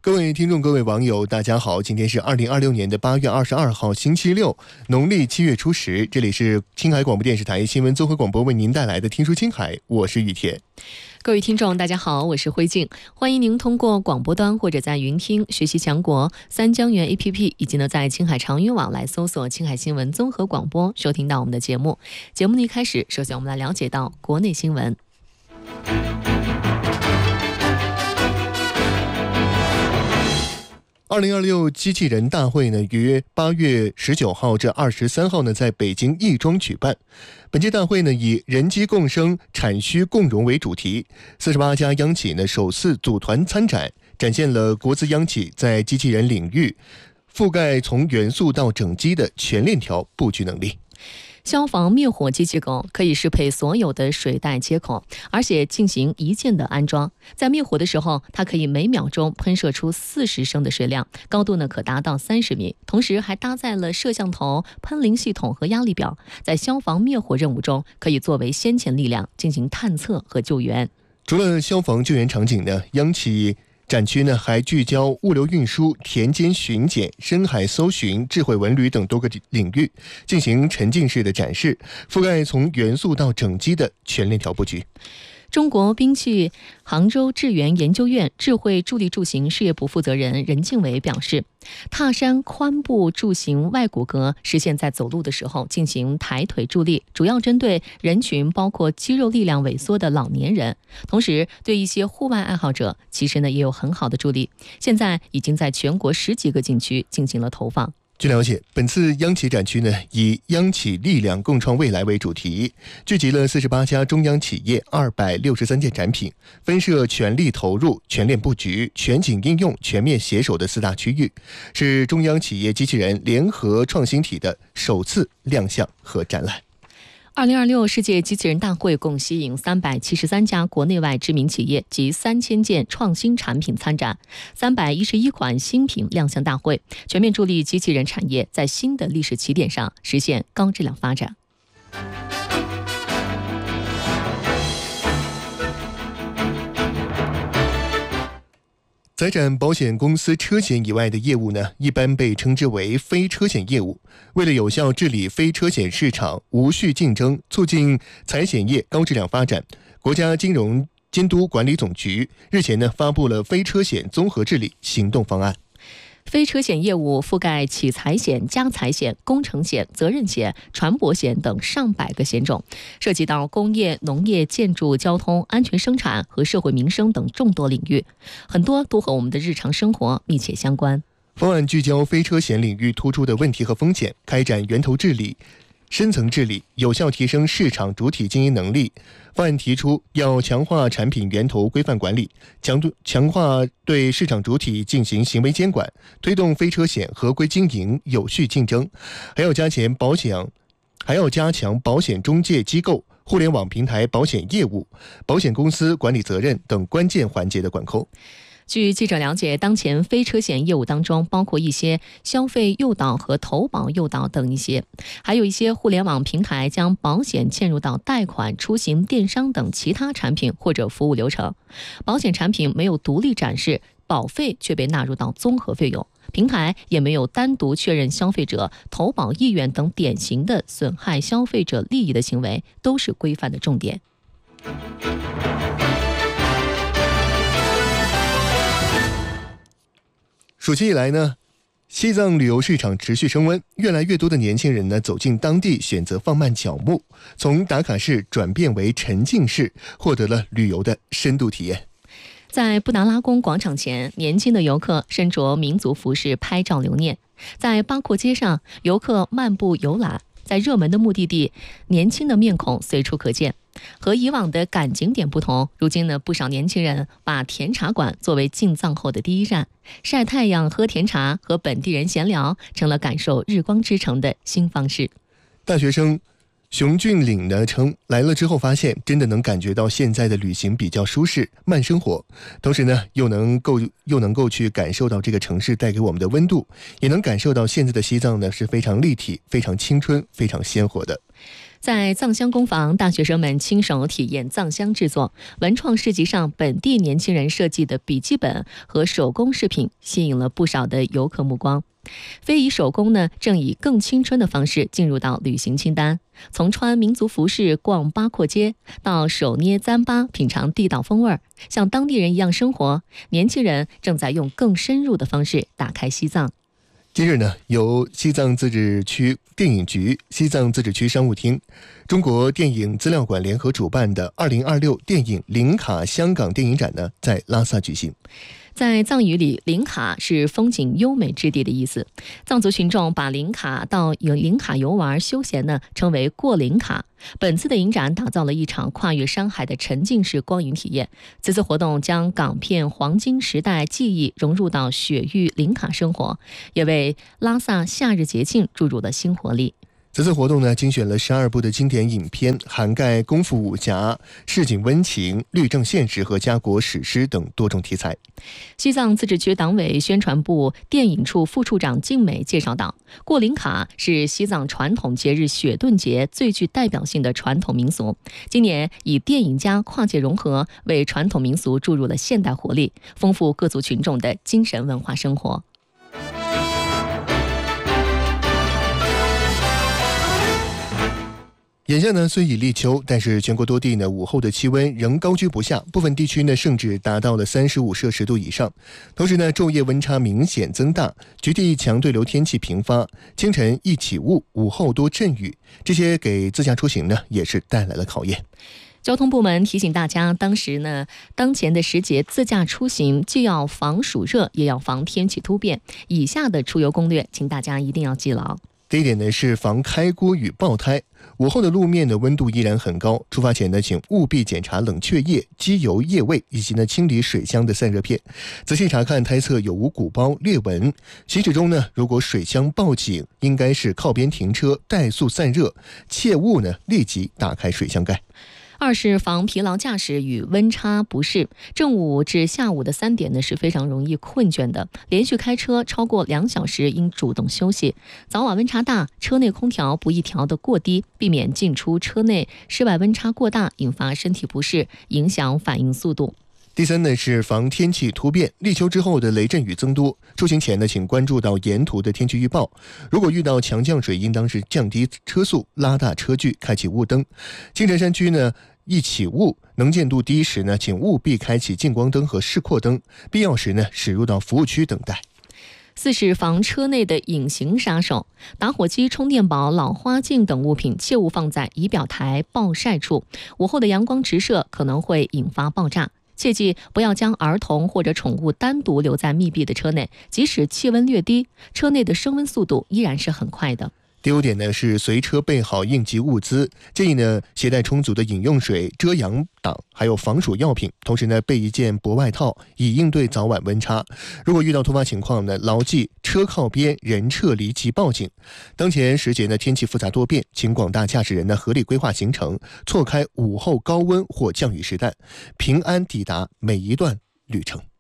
各位听众，各位网友，大家好！今天是2026年的8月22号，星期六，农历7月初10。这里是青海广播电视台新闻综合广播为您带来的《听说青海》，我是雨田。 各位听众，大家好，我是辉静，欢迎您通过广播端或者在云听学习强国三江源 APP， 以及呢在青海长云网来搜索青海新闻综合广播，收听到我们的节目。节目的一开始，首先我们来了解到国内新闻。 2026机器人大会呢，于8月19号至23号呢，在北京亦庄举办。本届大会呢，以人机共生、产需共融为主题，48家央企呢首次组团参展，展现了国资央企在机器人领域覆盖从元素到整机的全链条布局能力。 消防灭火机器狗可以适配所有的水带接口，而且进行一键的安装。在灭火的时候，它可以每秒钟喷射出40升的水量，高度呢可达到30米。同时还搭载了摄像头、喷淋系统和压力表，在消防灭火任务中可以作为先遣力量进行探测和救援。 除了消防救援场景呢，央企展区呢还聚焦物流运输、田间巡检、深海搜寻、智慧文旅等多个领域，进行沉浸式的展示，覆盖从元素到整机的全链条布局。 中国兵器杭州智源研究院智慧助力助行事业部负责人任敬伟表示，踏山髋部助行外骨骼实现在走路的时候进行抬腿助力，主要针对人群包括肌肉力量萎缩的老年人，同时对一些户外爱好者其实呢也有很好的助力。现在已经在全国10几个景区进行了投放。 据了解，本次央企展区呢，以央企力量共创未来为主题，聚集了48家中央企业263件产品，分设全力投入、全链布局、全景应用、全面携手的4大区域，是中央企业机器人联合创新体的首次亮相和展览。 2026世界机器人大会共吸引373家国内外知名企业及3000件创新产品参展，311款新品亮相大会，全面助力机器人产业在新的历史起点上实现高质量发展。 财产保险公司车险以外的业务呢，一般被称之为非车险业务。为了有效治理非车险市场，无序竞争，促进财险业高质量发展，国家金融监督管理总局日前呢发布了非车险综合治理行动方案。 非车险业务覆盖企财险、家财险、工程险、责任险、船舶险等上百个险种，涉及到工业、农业、建筑、交通、安全生产和社会民生等众多领域，很多都和我们的日常生活密切相关。 方案聚焦非车险领域突出的问题和风险，开展源头治理、深层治理，有效提升市场主体经营能力。方案提出要强化产品源头规范管理，强化对市场主体进行行为监管，推动非车险合规经营、有序竞争，还要加强保险中介机构、互联网平台保险业务、保险公司管理责任等关键环节的管控。 据记者了解，当前非车险业务当中包括一些消费诱导和投保诱导等一些，还有一些互联网平台将保险嵌入到贷款、出行、电商等其他产品或者服务流程。保险产品没有独立展示，保费却被纳入到综合费用，平台也没有单独确认消费者投保意愿等典型的损害消费者利益的行为，都是规范的重点。 暑期以来呢，西藏旅游市场持续升温，越来越多的年轻人呢走进当地，选择放慢脚步，从打卡式转变为沉浸式，获得了旅游的深度体验。 在布达拉宫广场前，年轻的游客身着民族服饰拍照留念；在八廓街上，游客漫步游览；在热门的目的地，年轻的面孔随处可见。和以往的赶景点不同，如今呢，不少年轻人把甜茶馆作为进藏后的第一站，晒太阳、喝甜茶，和本地人闲聊，成了感受日光之城的新方式。 大学生熊俊岭呢称，来了之后发现真的能感觉到现在的旅行比较舒适、慢生活，同时呢又能够去感受到这个城市带给我们的温度，也能感受到现在的西藏呢是非常立体、非常青春、非常鲜活的。 在藏香工坊，大学生们亲手体验藏香制作。文创市集上，本地年轻人设计的笔记本和手工饰品吸引了不少的游客目光。非遗手工呢，正以更青春的方式进入到旅行清单。从穿民族服饰逛八廓街，到手捏糌粑品尝地道风味，像当地人一样生活，年轻人正在用更深入的方式打开西藏。 今日呢，由西藏自治区电影局、西藏自治区商务厅、中国电影资料馆联合主办的2026电影林卡香港电影展呢，在拉萨举行。 在藏语里，林卡是风景优美之地的意思。藏族群众把林卡到林卡游玩休闲呢，称为过林卡。本次的影展打造了一场跨越山海的沉浸式光影体验。此次活动将港片黄金时代记忆融入到雪域林卡生活，也为拉萨夏日节庆注入了新活力。 此次活动呢，精选了12部的经典影片，涵盖功夫武侠、市井温情、律政现实和家国史诗等多种题材。 西藏自治区党委宣传部电影处副处长静美介绍道，过林卡是西藏传统节日雪顿节最具代表性的传统民俗。今年以电影加跨界融合，为传统民俗注入了现代活力，丰富各族群众的精神文化生活。 眼下呢，虽已立秋，但是全国多地呢午后的气温仍高居不下，部分地区呢甚至达到了35摄氏度以上。同时呢，昼夜温差明显增大，局地强对流天气频发，清晨易起雾，午后多阵雨，这些给自驾出行呢也是带来了考验。 交通部门提醒大家，当前的时节自驾出行，既要防暑热，也要防天气突变。以下的出游攻略，请大家一定要记牢。 第一点呢是防开锅与爆胎。午后的路面的温度依然很高，出发前呢，请务必检查冷却液、机油液位以及呢清理水箱的散热片，仔细查看胎侧有无鼓包裂纹。行驶中呢，如果水箱报警，应该是靠边停车，怠速散热，切勿呢立即打开水箱盖。 二是防疲劳驾驶与温差不适。正午至下午的3点呢是非常容易困倦的，连续开车超过2小时应主动休息。早晚温差大，车内空调不宜调得过低，避免进出车内室外温差过大，引发身体不适，影响反应速度。 第三呢是防天气突变，立秋之后的雷阵雨增多，出行前呢，请关注到沿途的天气预报。如果遇到强降水，应当是降低车速，拉大车距，开启雾灯。青城山区呢，易起雾，能见度低时呢，请务必开启近光灯和示廓灯，必要时呢，驶入到服务区等待。 四是防车内的隐形杀手，打火机、充电宝、老花镜等物品切勿放在仪表台、暴晒处，午后的阳光直射可能会引发爆炸。切记不要将儿童或者宠物单独留在密闭的车内，即使气温略低，车内的升温速度依然是很快的。 第5点呢是随车备好应急物资，建议呢携带充足的饮用水、遮阳挡，还有防暑药品，同时呢备一件薄外套，以应对早晚温差。如果遇到突发情况呢，牢记车靠边，人撤离即报警。当前时节呢天气复杂多变，请广大驾驶人呢合理规划行程，错开午后高温或降雨时段，平安抵达每一段旅程。